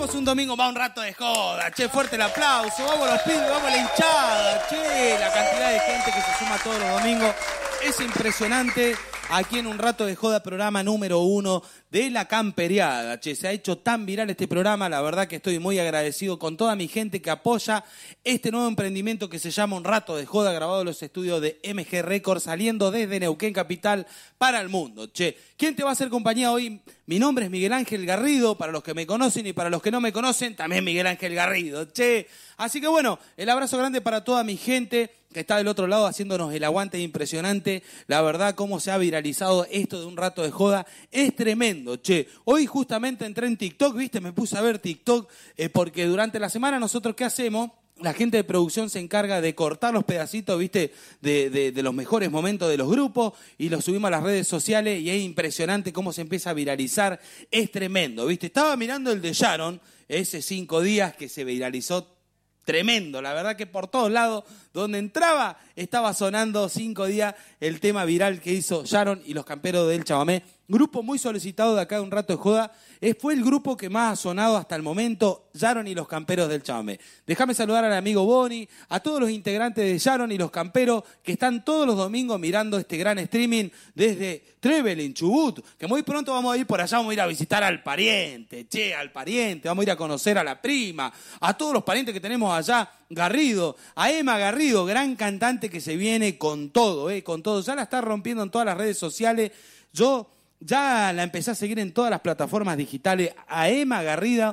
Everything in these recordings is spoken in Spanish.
Vamos un domingo más, un rato de joda. Che, fuerte el aplauso. Vamos los pibes, vamos la hinchada. Che, la cantidad de gente que se suma todos los domingos es impresionante. Aquí en Un Rato de Joda, programa número 1 de La Camperiada. Che, se ha hecho tan viral este programa, la verdad que estoy muy agradecido con toda mi gente que apoya este nuevo emprendimiento que se llama Un Rato de Joda, grabado en los estudios de MG Records, saliendo desde Neuquén Capital para el mundo. Che, ¿quién te va a hacer compañía hoy? Mi nombre es Miguel Ángel Garrido, para los que me conocen y para los que no me conocen, también Miguel Ángel Garrido. Che, así que bueno, el abrazo grande para toda mi gente que está del otro lado haciéndonos el aguante impresionante. La verdad, cómo se ha viralizado esto de Un Rato de Joda, es tremendo, che. Hoy justamente entré en TikTok, ¿viste? Me puse a ver TikTok, porque durante la semana nosotros, ¿qué hacemos? La gente de producción se encarga de cortar los pedacitos, ¿viste? De los mejores momentos de los grupos y los subimos a las redes sociales y es impresionante cómo se empieza a viralizar. Es tremendo, ¿viste? Estaba mirando el de Sharon, ese 5 días que se viralizó. Tremendo, la verdad que por todos lados, donde entraba, estaba sonando 5 días el tema viral que hizo Sharon y los Camperos del Chamamé. Grupo muy solicitado de acá de Un Rato de Joda. Fue el grupo que más ha sonado hasta el momento, Sharon y los Camperos del Chamamé. Déjame saludar al amigo Boni, a todos los integrantes de Sharon y los Camperos que están todos los domingos mirando este gran streaming desde Trevelin, Chubut, que muy pronto vamos a ir por allá, vamos a ir a visitar al pariente, al pariente, vamos a ir a conocer a la prima, a todos los parientes que tenemos allá, Garrido, a Emma Garrido, gran cantante que se viene con todo, con todo. Ya la está rompiendo en todas las redes sociales. Yo ya la empecé a seguir en todas las plataformas digitales. A Emma Garrido,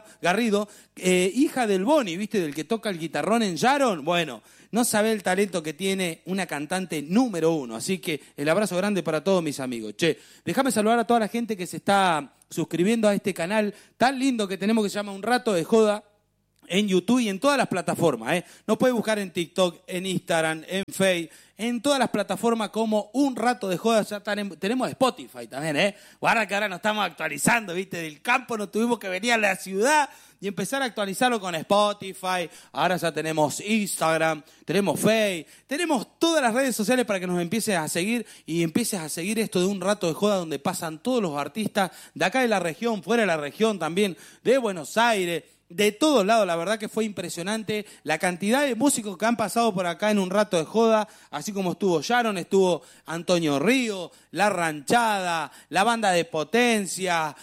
hija del Boni, ¿viste? Del que toca el guitarrón en Sharon. Bueno, no sabe el talento que tiene una cantante número 1. Así que el abrazo grande para todos mis amigos. Che, déjame saludar a toda la gente que se está suscribiendo a este canal tan lindo que tenemos que se llama Un Rato de Joda. En YouTube y en todas las plataformas, Nos puede buscar en TikTok, en Instagram, en Facebook, en todas las plataformas como Un Rato de Joda. Ya tenemos Spotify también, Guarda que ahora nos estamos actualizando, ¿viste? Del campo nos tuvimos que venir a la ciudad y empezar a actualizarlo con Spotify. Ahora ya tenemos Instagram, tenemos Facebook, tenemos todas las redes sociales para que nos empieces a seguir y empieces a seguir esto de Un Rato de Joda, donde pasan todos los artistas de acá de la región, fuera de la región también, de Buenos Aires, de todos lados. La verdad que fue impresionante la cantidad de músicos que han pasado por acá en Un Rato de Joda, así como estuvo Sharon, estuvo Antonio Río, La Ranchada, la banda de Potencia,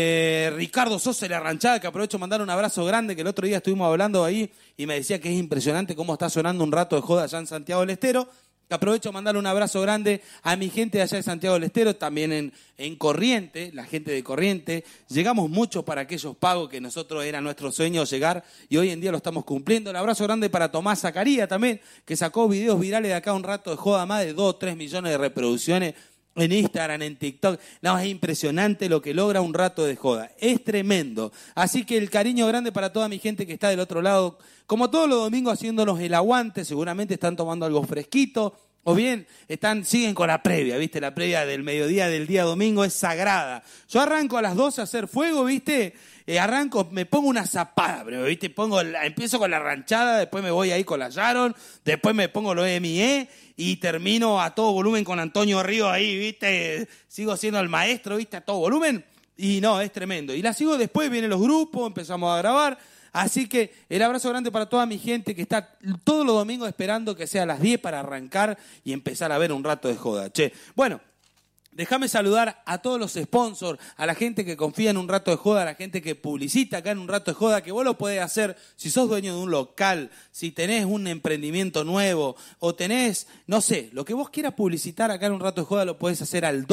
Ricardo Sosa y La Ranchada, que aprovecho mandar un abrazo grande, que el otro día estuvimos hablando ahí y me decía que es impresionante cómo está sonando Un Rato de Joda allá en Santiago del Estero. Aprovecho a mandarle un abrazo grande a mi gente de allá de Santiago del Estero, también en Corriente, la gente de Corriente. Llegamos mucho para aquellos pagos que nosotros era nuestro sueño llegar y hoy en día lo estamos cumpliendo. Un abrazo grande para Tomás Zacarías también, que sacó videos virales de acá Un Rato de Joda, más de 2 o 3 millones de reproducciones en Instagram, en TikTok. No, es impresionante lo que logra Un Rato de Joda. Es tremendo. Así que el cariño grande para toda mi gente que está del otro lado. Como todos los domingos haciéndonos el aguante, seguramente están tomando algo fresquito. O bien siguen con la previa, ¿viste? La previa del mediodía del día domingo es sagrada. Yo arranco a las 12 a hacer fuego, ¿viste? Arranco, me pongo una zapada, ¿viste? Empiezo con La Ranchada, después me voy ahí con la Sharon, después me pongo lo MIE y termino a todo volumen con Antonio Río ahí, ¿viste? Sigo siendo el maestro, ¿viste? A todo volumen. Y no, es tremendo. Y la sigo después, vienen los grupos, empezamos a grabar. Así que el abrazo grande para toda mi gente que está todos los domingos esperando que sea a las 10 para arrancar y empezar a ver Un Rato de Joda. Che, bueno, déjame saludar a todos los sponsors, a la gente que confía en Un Rato de Joda, a la gente que publicita acá en Un Rato de Joda, que vos lo podés hacer si sos dueño de un local, si tenés un emprendimiento nuevo o tenés, no sé, lo que vos quieras publicitar acá en Un Rato de Joda lo podés hacer al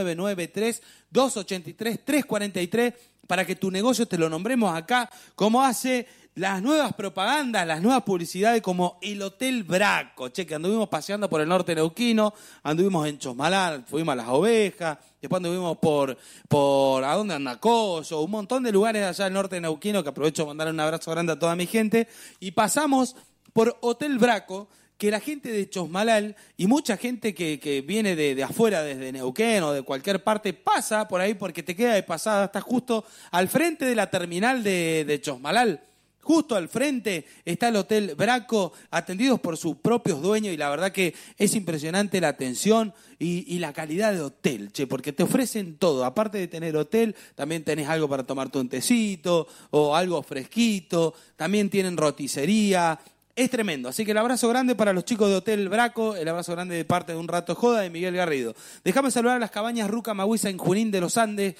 2993-283-343 para que tu negocio te lo nombremos acá, como hace las nuevas propagandas, las nuevas publicidades como el Hotel Braco, che, que anduvimos paseando por el norte neuquino, anduvimos en Chosmalal, fuimos a Las Ovejas, después anduvimos por ¿a dónde? Andacollo, un montón de lugares allá del norte neuquino, que aprovecho de mandarle un abrazo grande a toda mi gente, y pasamos por Hotel Braco, que la gente de Chosmalal y mucha gente que viene de afuera, desde Neuquén o de cualquier parte, pasa por ahí porque te queda de pasada, estás justo al frente de la terminal de Chosmalal. Justo al frente está el Hotel Braco, atendidos por sus propios dueños, y la verdad que es impresionante la atención y la calidad de hotel, che, porque te ofrecen todo. Aparte de tener hotel, también tenés algo para tomarte un tecito o algo fresquito, también tienen roticería. Es tremendo, así que el abrazo grande para los chicos de Hotel Braco, el abrazo grande de parte de Un Rato de Joda de Miguel Garrido. Déjame saludar a las cabañas Ruca Magüiza en Junín de los Andes,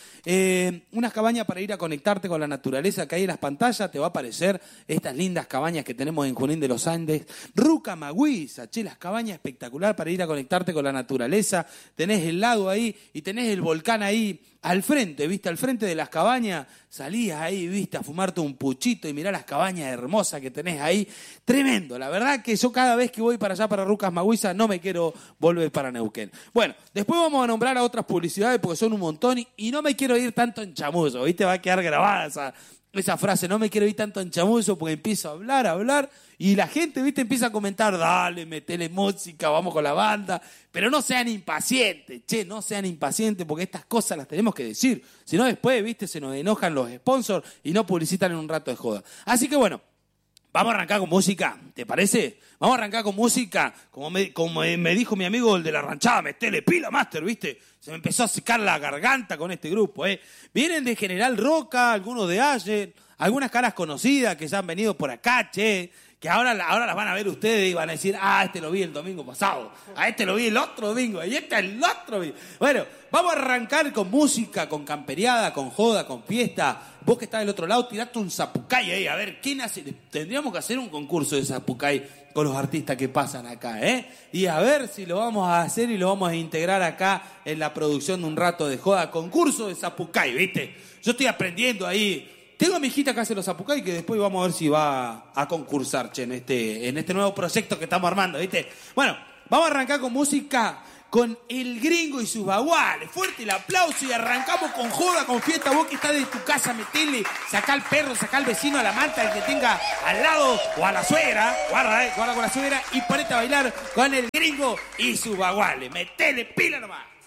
unas cabañas para ir a conectarte con la naturaleza, que ahí en las pantallas te va a aparecer estas lindas cabañas que tenemos en Junín de los Andes. Ruca Magüiza, che, las cabañas espectacular para ir a conectarte con la naturaleza, tenés el lago ahí y tenés el volcán ahí al frente, ¿viste? Al frente de las cabañas, salías ahí, ¿viste? A fumarte un puchito y mirá las cabañas hermosas que tenés ahí. Tremendo, la verdad que yo cada vez que voy para allá, para Rucas Magüiza, no me quiero volver para Neuquén. Bueno, después vamos a nombrar a otras publicidades porque son un montón y no me quiero ir tanto en chamullo, ¿viste? Va a quedar grabada esa frase, no me quiero ir tanto en chamullo porque empiezo a hablar y la gente, ¿viste? Empieza a comentar, dale, metele música, vamos con la banda, pero no sean impacientes, che, no sean impacientes porque estas cosas las tenemos que decir, si no después, ¿viste? Se nos enojan los sponsors y no publicitan en Un Rato de Joda. Así que bueno, vamos a arrancar con música, ¿te parece? Vamos a arrancar con música, como me dijo mi amigo el de la ranchada, metele pila, Master, ¿viste? Se me empezó a secar la garganta con este grupo, ¿eh? Vienen de General Roca, algunos de ayer, algunas caras conocidas que ya han venido por acá, che, que ahora las van a ver ustedes y van a decir, este lo vi el domingo pasado, a este lo vi el otro domingo, y este el otro. Bueno, vamos a arrancar con música, con camperiada, con joda, con fiesta. Vos que estás del otro lado, tirate un zapucay ahí, a ver, ¿quién hace? Tendríamos que hacer un concurso de zapucay con los artistas que pasan acá, ¿eh? Y a ver si lo vamos a hacer y lo vamos a integrar acá en la producción de Un Rato de Joda. Concurso de zapucay, ¿viste? Yo estoy aprendiendo ahí. Tengo a mi hijita que hace los zapucay que después vamos a ver si va a concursar, che, en este nuevo proyecto que estamos armando, ¿viste? Bueno, vamos a arrancar con música con El Gringo y sus baguales. Fuerte el aplauso y arrancamos con joda, con fiesta. Vos que estás de tu casa, metele, sacá al perro, sacá al vecino, a la manta, el que tenga al lado, o a la suegra, guarda con la suegra, y ponete a bailar con El Gringo y sus baguales. Metele pila nomás.